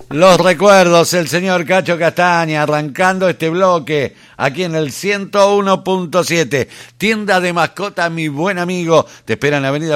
Los recuerdos, el señor Cacho Castaña, arrancando este bloque aquí en el 101.7. Tienda de mascota, mi buen amigo. Te espera en la avenida